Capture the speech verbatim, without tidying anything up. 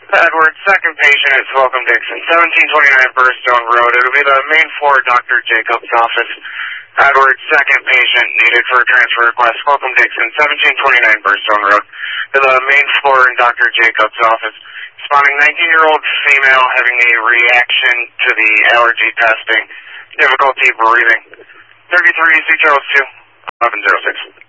Edward, second patient is Welcome Dixon, seventeen twenty-nine Burstone Road. It'll be the main floor, Doctor Jacobs' office. Edward, second patient needed for a transfer request. Welcome Dixon, seventeen twenty-nine Burstone Road. To the main floor in Doctor Jacobs' office. Responding nineteen-year-old female having a reaction to the allergy testing. Difficulty breathing. thirty-three C Charles two, eleven oh six.